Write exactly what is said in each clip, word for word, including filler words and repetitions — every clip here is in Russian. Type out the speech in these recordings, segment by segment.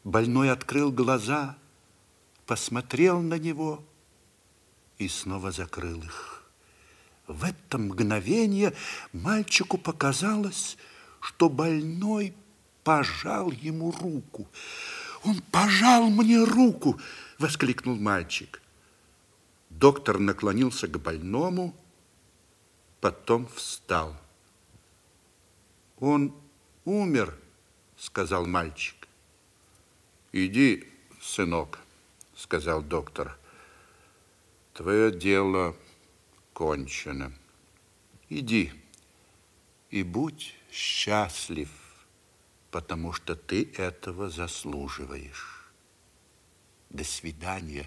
Больной открыл глаза, посмотрел на него и снова закрыл их. В это мгновение мальчику показалось, что больной пожал ему руку. «Он пожал мне руку!» – воскликнул мальчик. Доктор наклонился к больному, потом встал. «Он умер», – сказал мальчик. «Иди, сынок», – сказал доктор. «Твое дело кончено. Иди и будь счастлив, потому что ты этого заслуживаешь. До свидания».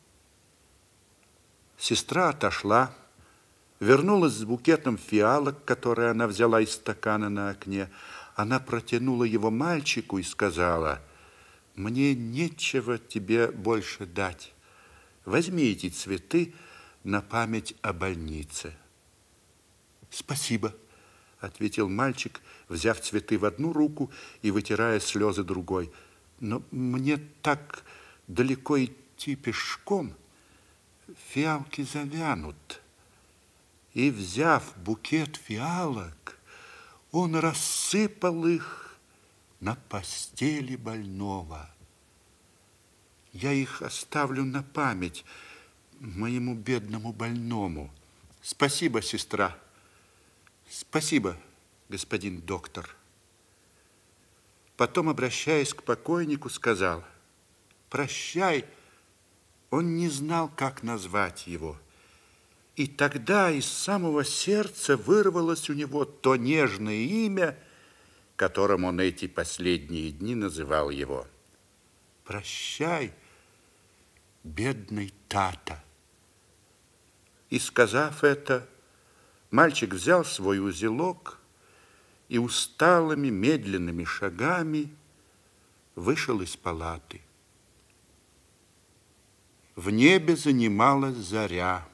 Сестра отошла, вернулась с букетом фиалок, которые она взяла из стакана на окне. Она протянула его мальчику и сказала: «Мне нечего тебе больше дать. Возьми эти цветы на память о больнице». «Спасибо», – ответил мальчик, взяв цветы в одну руку и вытирая слезы другой. «Но мне так далеко идти пешком, фиалки завянут». И, взяв букет фиалок, он рассыпал их на постели больного. «Я их оставлю на память моему бедному больному. Спасибо, сестра. Спасибо, господин доктор». Потом, обращаясь к покойнику, сказал: «Прощай». Он не знал, как назвать его. И тогда из самого сердца вырвалось у него то нежное имя, которым он эти последние дни называл его. «Прощай, бедный Тата». И, сказав это, мальчик взял свой узелок и усталыми медленными шагами вышел из палаты. В небе занималась заря.